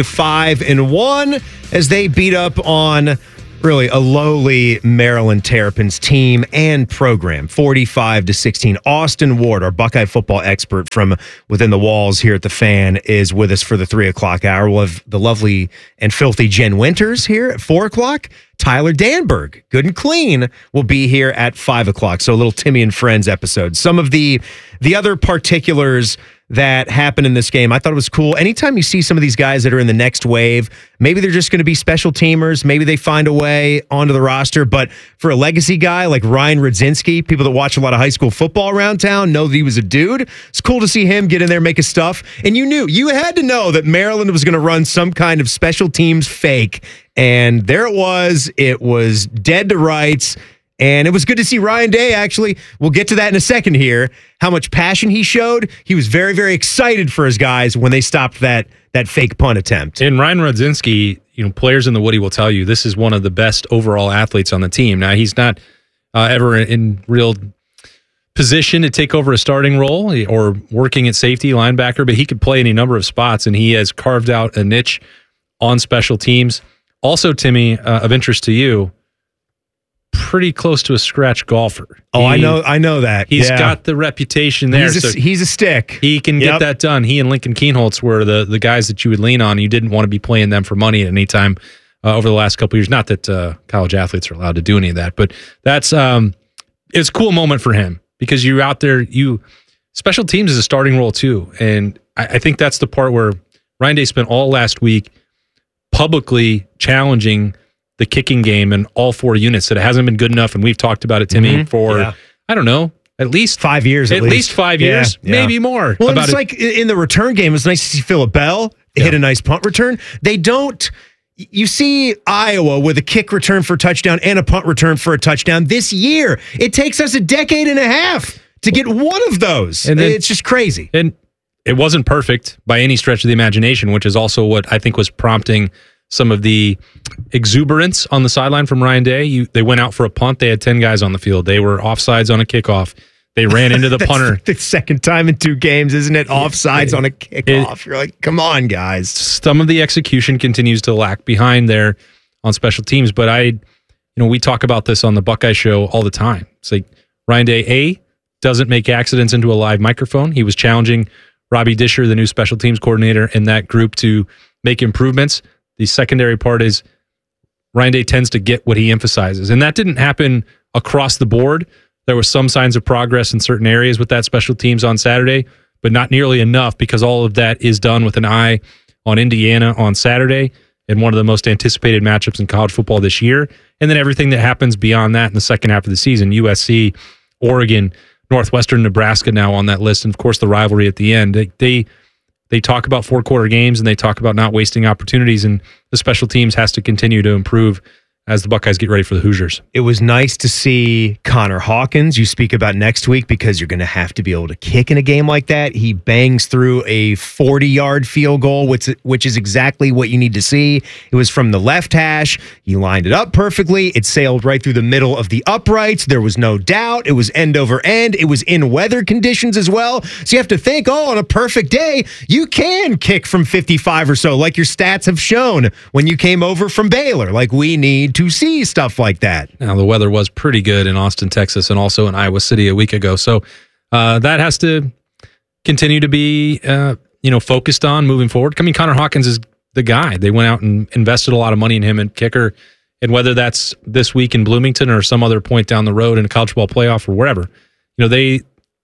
5-1 as they beat up on really a lowly Maryland Terrapins team and program, 45-16. Austin Ward, our Buckeye football expert from within the walls here at the Fan, is with us for the 3 o'clock hour. We'll have the lovely and filthy Jen Winters here at 4 o'clock. Tyler Danberg, good and clean, will be here at 5 o'clock. So a little Timmy and Friends episode. Some of the other particulars that happened in this game, I thought it was cool. Anytime you see some of these guys that are in the next wave, maybe they're just going to be special teamers. Maybe they find a way onto the roster. But for a legacy guy like Ryan Rudzinski, people that watch a lot of high school football around town know that he was a dude. It's cool to see him get in there, make his stuff. And you had to know that Maryland was going to run some kind of special teams fake. And there it was. It was dead to rights. And it was good to see Ryan Day, actually. We'll get to that in a second here. How much passion he showed. He was very, very excited for his guys when they stopped that fake punt attempt. And Ryan Rudzinski, players in the Woody will tell you, this is one of the best overall athletes on the team. Now, he's not ever in real position to take over a starting role or working at safety, linebacker, but he could play any number of spots, and he has carved out a niche on special teams. Also, Timmy, of interest to you, pretty close to a scratch golfer. I know that. He's got the reputation there. He's a stick. He can get that done. He and Lincoln Kienholz were the guys that you would lean on. You didn't want to be playing them for money at any time over the last couple of years. Not that college athletes are allowed to do any of that, but that's it's a cool moment for him because you're out there. Special teams is a starting role too, and I think that's the part where Ryan Day spent all last week publicly challenging the kicking game in all 4 units, that it hasn't been good enough. And we've talked about it, Timmy, for, I don't know, at least 5 years. At least 5 years, maybe more. Well, it's like in the return game, it's nice to see Phillip Bell hit a nice punt return. They don't. You see Iowa with a kick return for a touchdown and a punt return for a touchdown this year. It takes us a decade and a half to get one of those. And it's just crazy. And it wasn't perfect by any stretch of the imagination, which is also what I think was prompting some of the exuberance on the sideline from Ryan Day. They went out for a punt. They had 10 guys on the field. They were offsides on a kickoff. They ran into the punter. The second time in 2 games, isn't it? Offsides on a kickoff. You're like, come on, guys. Some of the execution continues to lack behind there on special teams. But we talk about this on the Buckeye Show all the time. It's like Ryan Day, doesn't make accidents into a live microphone. He was challenging Robbie Disher, the new special teams coordinator, and that group to make improvements. The secondary part is Ryan Day tends to get what he emphasizes. And that didn't happen across the board. There were some signs of progress in certain areas with that special teams on Saturday, but not nearly enough because all of that is done with an eye on Indiana on Saturday and one of the most anticipated matchups in college football this year. And then everything that happens beyond that in the second half of the season, USC, Oregon, Northwestern, Nebraska now on that list. And of course, the rivalry at the end. They talk about 4-quarter games and they talk about not wasting opportunities, and the special teams has to continue to improve as the Buckeyes get ready for the Hoosiers. It was nice to see Connor Hawkins, you speak about next week, because you're going to have to be able to kick in a game like that. He bangs through a 40-yard field goal, which is exactly what you need to see. It was from the left hash. He lined it up perfectly. It sailed right through the middle of the uprights. There was no doubt. It was end over end. It was in weather conditions as well. So you have to think, on a perfect day, you can kick from 55 or so, like your stats have shown when you came over from Baylor. Like, we need to see stuff like that. Now, the weather was pretty good in Austin, Texas, and also in Iowa City a week ago. So that has to continue to be focused on moving forward. I mean, Connor Hawkins is the guy. They went out and invested a lot of money in him and kicker. And whether that's this week in Bloomington or some other point down the road in a college football playoff or wherever, they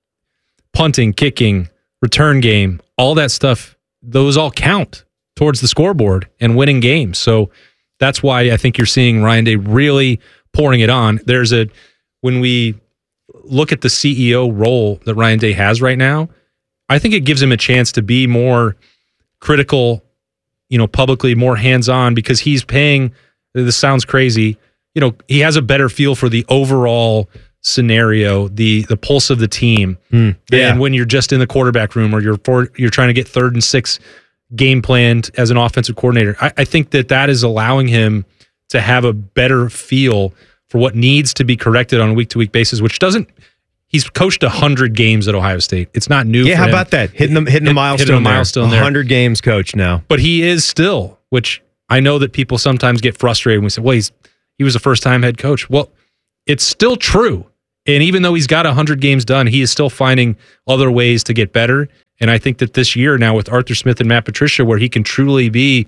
punting, kicking, return game, all that stuff, those all count towards the scoreboard and winning games. So that's why I think you're seeing Ryan Day really pouring it on. When we look at the CEO role that Ryan Day has right now, I think it gives him a chance to be more critical, publicly, more hands-on, because he's paying, this sounds crazy, he has a better feel for the overall scenario, the pulse of the team, yeah. and when you're just in the quarterback room or you're trying to get 3rd and 6 game planned as an offensive coordinator. I think that is allowing him to have a better feel for what needs to be corrected on a week-to-week basis, which doesn't. He's coached 100 games at Ohio State. It's not new. Yeah, for how him. about that? Hitting the milestone there. 100 games coached now. But he is still, which I know that people sometimes get frustrated when we say, well, he was a first-time head coach. Well, it's still true. And even though he's got 100 games done, he is still finding other ways to get better. And I think that this year now with Arthur Smith and Matt Patricia, where he can truly be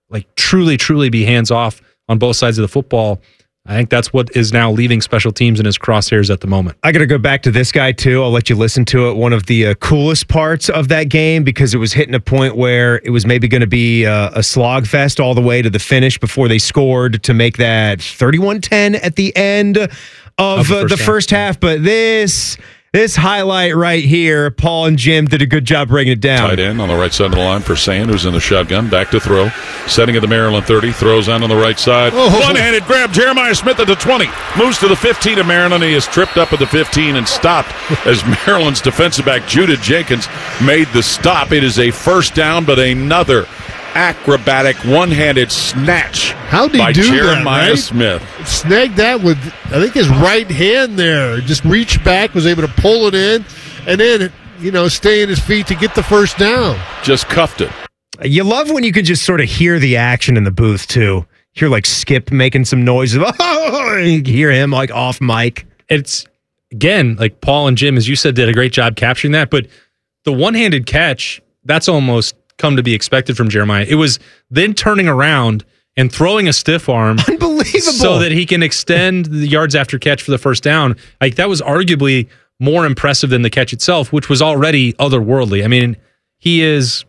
hands-off on both sides of the football, I think that's what is now leaving special teams in his crosshairs at the moment. I got to go back to this guy, too. I'll let you listen to it. One of the coolest parts of that game, because it was hitting a point where it was maybe going to be a slog fest all the way to the finish before they scored to make that 31-10 at the end of the first half. But this highlight right here, Paul and Jim did a good job breaking it down. Tight end on the right side of the line for Sand, who's in the shotgun. Back to throw. Setting at the Maryland 30. Throws on the right side. One-handed grab. Jeremiah Smith at the 20. Moves to the 15 of Maryland. He is tripped up at the 15 and stopped as Maryland's defensive back, Judah Jenkins, made the stop. It is a first down, but another acrobatic one-handed snatch by Jeremiah Smith. Snagged that with, I think, his right hand there. Just reached back, was able to pull it in, and then, stay in his feet to get the first down. Just cuffed it. You love when you can just sort of hear the action in the booth, too. Hear, like, Skip making some noises. Oh, you hear him, like, off mic. It's, again, like Paul and Jim, as you said, did a great job capturing that, but the one-handed catch, that's almost come to be expected from Jeremiah. It was then turning around and throwing a stiff arm. Unbelievable. So that he can extend the yards after catch for the first down. Like, that was arguably more impressive than the catch itself, which was already otherworldly. I mean, he is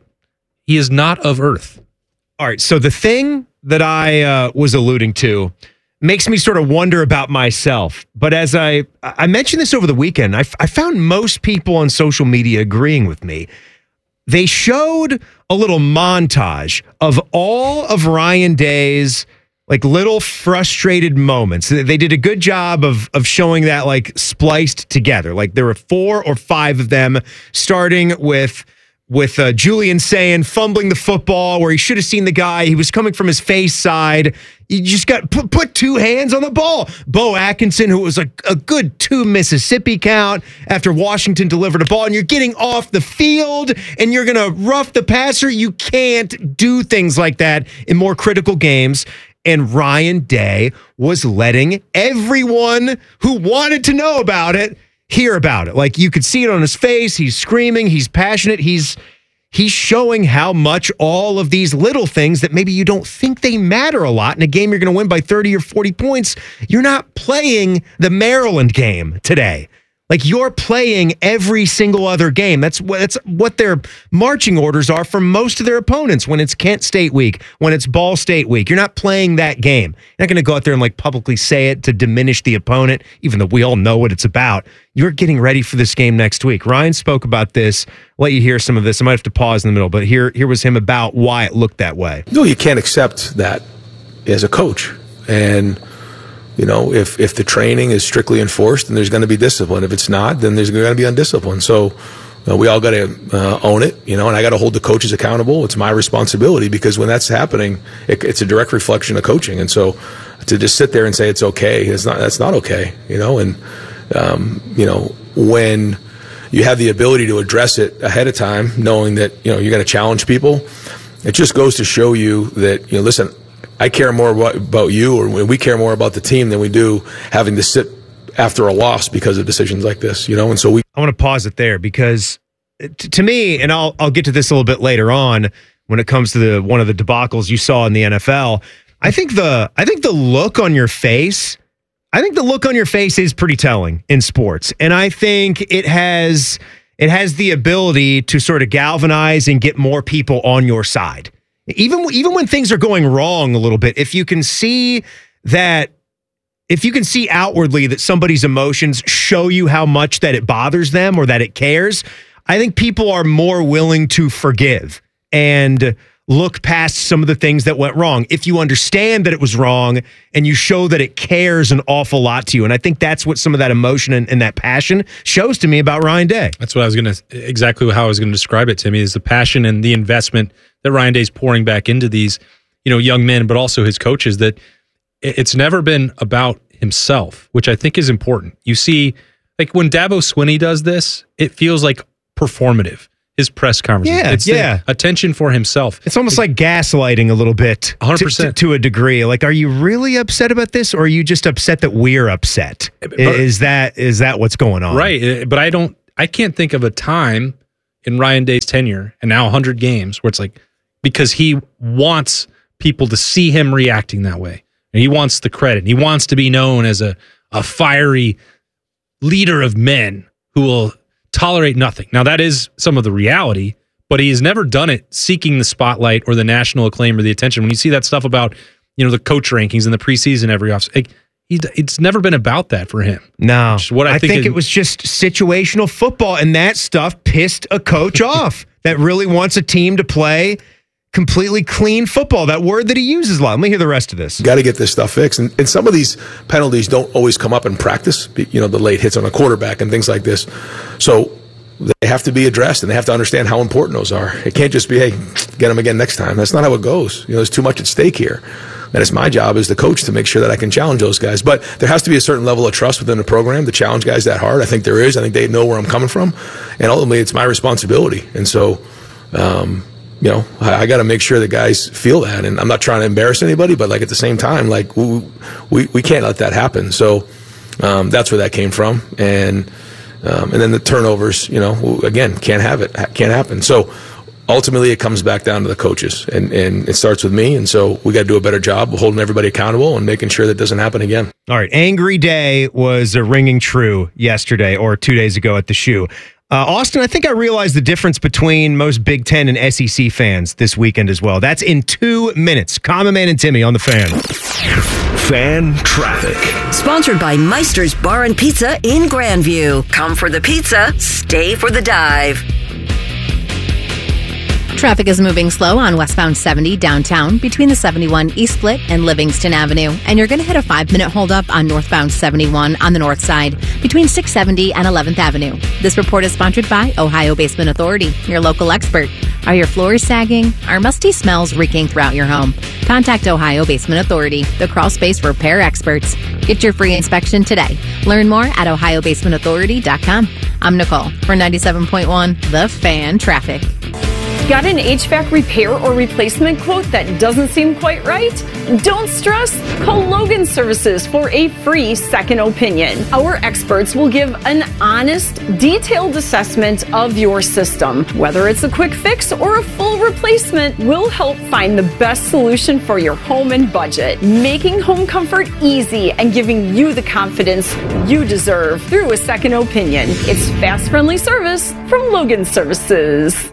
not of earth. All right, so the thing that I was alluding to makes me sort of wonder about myself. But as I mentioned this over the weekend, I found most people on social media agreeing with me. They showed a little montage of all of Ryan Day's like little frustrated moments. They did a good job of showing that like spliced together. Like there were 4 or 5 of them, starting with Julian saying fumbling the football where he should have seen the guy. He was coming from his face side. You just got put 2 hands on the ball. Bo Atkinson, who was a good 2 Mississippi count after Washington delivered a ball, and you're getting off the field and you're going to rough the passer. You can't do things like that in more critical games. And Ryan Day was letting everyone who wanted to know about it hear about it. Like you could see it on his face. He's screaming. He's passionate. He's showing how much all of these little things that maybe you don't think they matter a lot in a game you're going to win by 30 or 40 points. You're not playing the Maryland game today. Like you're playing every single other game. That's what their marching orders are for most of their opponents when it's Kent State week, when it's Ball State week. You're not playing that game. You're not going to go out there and like publicly say it to diminish the opponent, even though we all know what it's about. You're getting ready for this game next week. Ryan spoke about this. I'll let you hear some of this. I might have to pause in the middle, but here was him about why it looked that way. No, you can't accept that as a coach. And if the training is strictly enforced, then there's going to be discipline. If it's not, then there's going to be undiscipline. So we all got to own it, and I got to hold the coaches accountable. It's my responsibility because when that's happening, it's a direct reflection of coaching. And so to just sit there and say it's okay, that's not okay, And when you have the ability to address it ahead of time, knowing that you're going to challenge people, it just goes to show you that listen. I care more about you, or we care more about the team than we do having to sit after a loss because of decisions like this, And so I want to pause it there because, to me, and I'll get to this a little bit later on when it comes to one of the debacles you saw in the NFL. I think the look on your face, is pretty telling in sports, and I think it has the ability to sort of galvanize and get more people on your side. Even when things are going wrong a little bit, if you can see outwardly that somebody's emotions show you how much that it bothers them or that it cares, I think people are more willing to forgive and look past some of the things that went wrong. If you understand that it was wrong and you show that it cares an awful lot to you. And I think that's what some of that emotion and that passion shows to me about Ryan Day. That's what exactly how I was going to describe it, Timmy, is the passion and the investment that Ryan Day's pouring back into these, young men, but also his coaches, that it's never been about himself, which I think is important. You see, like when Dabo Swinney does this, it feels like performative. His press conference. It's attention for himself. It's almost like gaslighting a little bit. 100%. To a degree. Like, are you really upset about this, or are you just upset that we're upset? Is that what's going on? Right. But I can't think of a time in Ryan Day's tenure, and now 100 games, where it's like, because he wants people to see him reacting that way. And he wants the credit. He wants to be known as a fiery leader of men who will tolerate nothing. Now, that is some of the reality, but he has never done it seeking the spotlight or the national acclaim or the attention. When you see that stuff about, the coach rankings in the preseason every offseason, it's never been about that for him. No. What I think it was just situational football, and that stuff pissed a coach off that really wants a team to play completely clean football. That word that he uses a lot. Let me hear the rest of this. Got to get this stuff fixed. And some of these penalties don't always come up in practice, the late hits on a quarterback and things like this. So they have to be addressed, and they have to understand how important those are. It can't just be, hey, get them again next time. That's not how it goes. There's too much at stake here. And it's my job as the coach to make sure that I can challenge those guys. But there has to be a certain level of trust within the program to challenge guys that hard. I think there is. I think they know where I'm coming from. And ultimately, it's my responsibility. And so, I got to make sure the guys feel that. And I'm not trying to embarrass anybody, but at the same time, we can't let that happen. So that's where that came from. And then the turnovers, again, can't have it. Can't happen. So ultimately, it comes back down to the coaches, and it starts with me. And so we got to do a better job of holding everybody accountable and making sure that doesn't happen again. All right. Angry Day was ringing true yesterday or 2 days ago at the Shoe. Austin, I think I realized the difference between most Big Ten and SEC fans this weekend as well. That's in 2 minutes. Common Man and Timmy on the Fan. Fan traffic. Sponsored by Meister's Bar and Pizza in Grandview. Come for the pizza, stay for the dive. Traffic is moving slow on westbound 70 downtown between the 71 East Split and Livingston Avenue. And you're going to hit a 5-minute holdup on northbound 71 on the north side between 670 and 11th Avenue. This report is sponsored by Ohio Basement Authority, your local expert. Are your floors sagging? Are musty smells reeking throughout your home? Contact Ohio Basement Authority, the crawl space repair experts. Get your free inspection today. Learn more at ohiobasementauthority.com. I'm Nicole for 97.1 The Fan Traffic. Got an HVAC repair or replacement quote that doesn't seem quite right? Don't stress. Call Logan Services for a free second opinion. Our experts will give an honest, detailed assessment of your system. Whether it's a quick fix or a full replacement, we'll help find the best solution for your home and budget, making home comfort easy and giving you the confidence you deserve through a second opinion. It's fast, friendly service from Logan Services.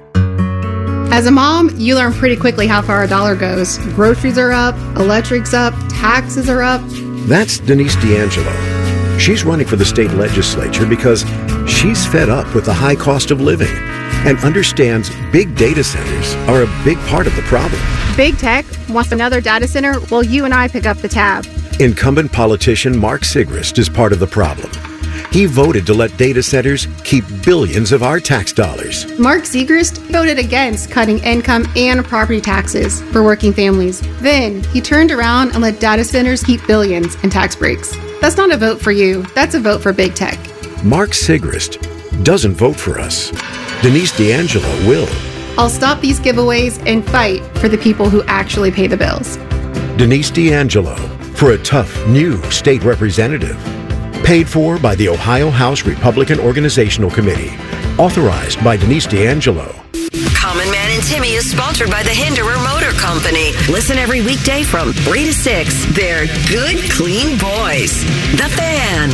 As a mom, you learn pretty quickly how far a dollar goes. Groceries are up, electric's up, taxes are up. That's Denise D'Angelo. She's running for the state legislature because she's fed up with the high cost of living and understands big data centers are a big part of the problem. Big tech wants another data center while you and I pick up the tab. Incumbent politician Mark Sigrist is part of the problem. He voted to let data centers keep billions of our tax dollars. Mark Sigrist voted against cutting income and property taxes for working families. Then he turned around and let data centers keep billions in tax breaks. That's not a vote for you. That's a vote for big tech. Mark Sigrist doesn't vote for us. Denise D'Angelo will. I'll stop these giveaways and fight for the people who actually pay the bills. Denise D'Angelo for a tough new state representative. Paid for by the Ohio House Republican Organizational Committee. Authorized by Denise D'Angelo. Common Man and Timmy is sponsored by the Hinderer Motor Company. Listen every weekday from 3 to 6. They're good, clean boys. The Fan.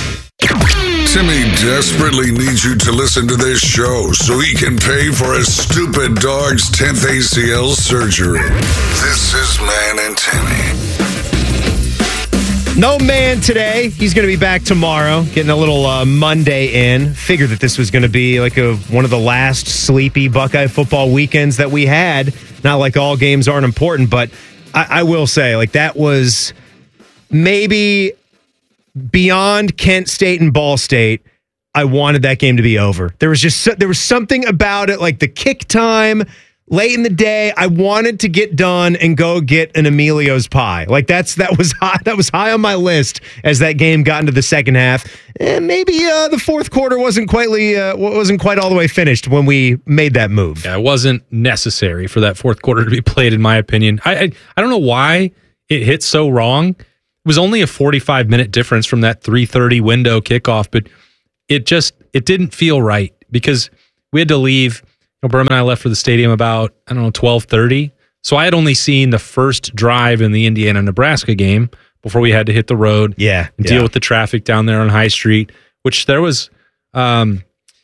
Timmy desperately needs you to listen to this show so he can pay for his stupid dog's 10th ACL surgery. This is Man and Timmy. No Man today. He's going to be back tomorrow, getting a little Monday in. Figured that this was going to be like one of the last sleepy Buckeye football weekends that we had Not like all games aren't important, but I will say, like, that was maybe beyond Kent State and Ball State. I wanted that game to be over. There was something about it, like the kick time late in the day. I wanted to get done and go get an Emilio's pie. Like that was high on my list as that game got into the second half. And maybe the fourth quarter wasn't quite all the way finished when we made that move. Yeah, it wasn't necessary for that fourth quarter to be played, in my opinion. I don't know why it hit so wrong. It was only a 45-minute difference from that 3:30 window kickoff, but it didn't feel right because we had to leave. Berman and I left for the stadium about, 12:30. So I had only seen the first drive in the Indiana-Nebraska game before we had to hit the road and deal with the traffic down there on High Street, which there was not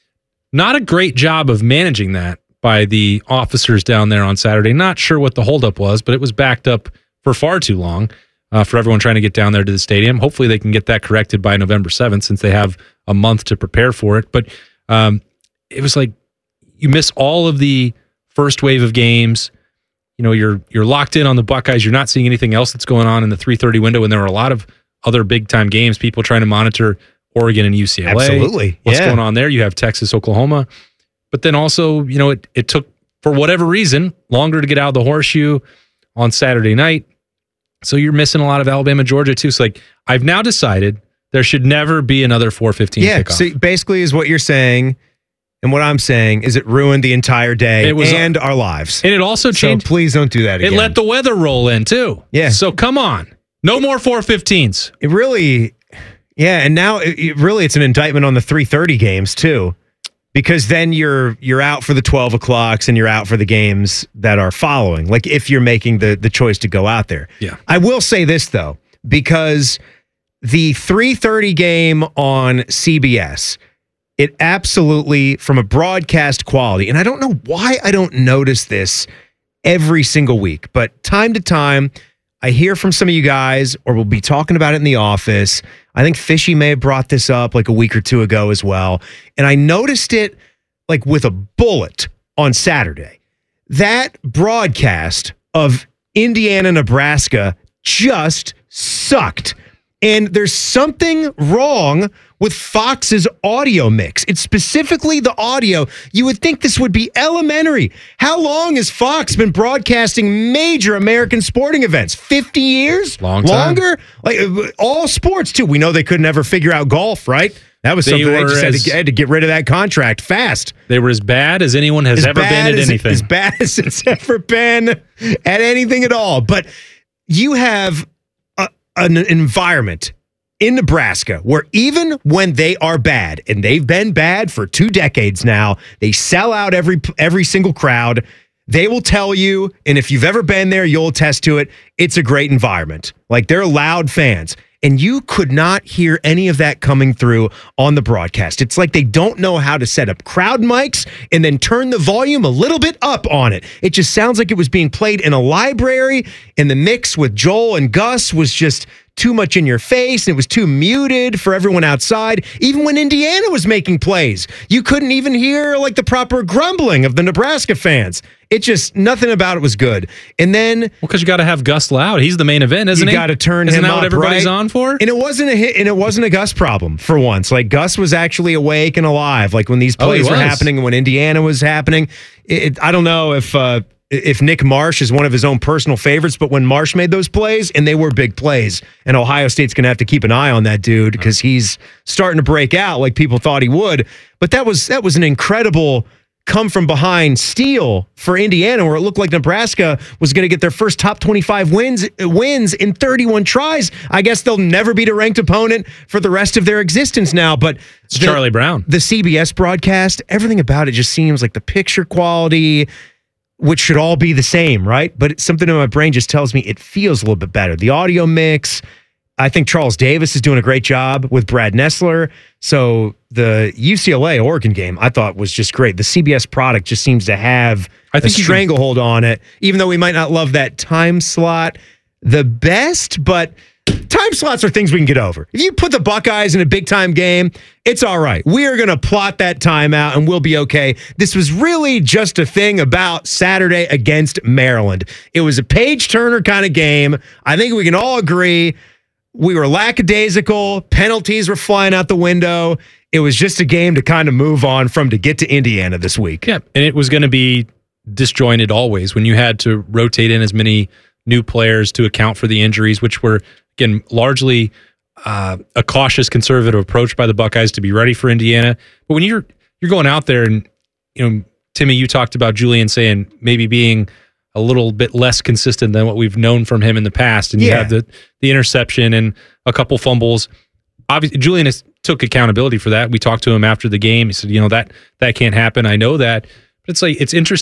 a great job of managing that by the officers down there on Saturday. Not sure what the holdup was, but it was backed up for far too long for everyone trying to get down there to the stadium. Hopefully they can get that corrected by November 7th since they have a month to prepare for it. But it was like you miss all of the first wave of games. You're locked in on the Buckeyes. You're not seeing anything else that's going on in the 3:30 window, and there were a lot of other big-time games, people trying to monitor Oregon and UCLA. Absolutely. What's going on there? You have Texas, Oklahoma. But then also, it took, for whatever reason, longer to get out of the horseshoe on Saturday night. So you're missing a lot of Alabama, Georgia, too. So, I've now decided there should never be another 4:15 kickoff. See, basically is what you're saying. And what I'm saying is it ruined the entire day and our lives. And it also changed. So please don't do that again. It let the weather roll in, too. Yeah. So come on. No more 4:15s. It really, and now it's an indictment on the 3:30 games, too. Because then you're out for the 12 o'clocks and you're out for the games that are following. Like if you're making the choice to go out there. Yeah. I will say this, though, because the 3:30 game on CBS, it absolutely, from a broadcast quality, and I don't know why I don't notice this every single week, but time to time, I hear from some of you guys, or we'll be talking about it in the office. I think Fishy may have brought this up like a week or two ago as well, and I noticed it like with a bullet on Saturday. That broadcast of Indiana, Nebraska just sucked. And there's something wrong with Fox's audio mix. It's specifically the audio. You would think this would be elementary. How long has Fox been broadcasting major American sporting events? 50 years? Long time. Longer? Like all sports, too. We know they could never figure out golf, right? That was something they just had to get rid of that contract fast. They were as bad as anyone has ever been at anything. As bad as it's ever been at anything at all. But you have an environment in Nebraska where even when they are bad, and they've been bad for 2 decades now, they sell out every single crowd. They will tell you, and if you've ever been there, you'll attest to it, it's a great environment. Like, they're loud fans. And you could not hear any of that coming through on the broadcast. It's like they don't know how to set up crowd mics and then turn the volume a little bit up on it. It just sounds like it was being played in a library, and the mix with Joel and Gus was just too much in your face, and it was too muted for everyone outside. Even when Indiana was making plays, you couldn't even hear like the proper grumbling of the Nebraska fans. It just, nothing about it was good. And then, because you got to have Gus loud. He's the main event, isn't he? You got to turn isn't him that up, what everybody's right? on for? And it wasn't a hit, and it wasn't a Gus problem for once. Like, Gus was actually awake and alive. Like when these plays were happening and when Indiana was happening. I don't know if Nick Marsh is one of his own personal favorites, but when Marsh made those plays, and they were big plays, and Ohio State's going to have to keep an eye on that dude because he's starting to break out like people thought he would. But that was an incredible come from behind steal for Indiana, where it looked like Nebraska was going to get their first top 25 wins in 31 tries. I guess they'll never beat a ranked opponent for the rest of their existence now. But it's Charlie Brown. The CBS broadcast, everything about it just seems like the picture quality, which should all be the same, right? But something in my brain just tells me it feels a little bit better. The audio mix, I think Charles Davis is doing a great job with Brad Nessler. So the UCLA-Oregon game, I thought, was just great. The CBS product just seems to have a stranglehold on it, even though we might not love that time slot the best. But time slots are things we can get over. If you put the Buckeyes in a big-time game, it's all right. We are going to plot that time out, and we'll be okay. This was really just a thing about Saturday against Maryland. It was a page-turner kind of game. I think we can all agree we were lackadaisical. Penalties were flying out the window. It was just a game to kind of move on from to get to Indiana this week. Yeah, and it was going to be disjointed always when you had to rotate in as many new players to account for the injuries, which were, again, largely a cautious, conservative approach by the Buckeyes to be ready for Indiana. But when you're going out there and, Timmy, you talked about Julian saying maybe being a little bit less consistent than what we've known from him in the past, and you have the interception and a couple fumbles. Obviously, Julian took accountability for that. We talked to him after the game. He said, that can't happen. I know that. But it's interesting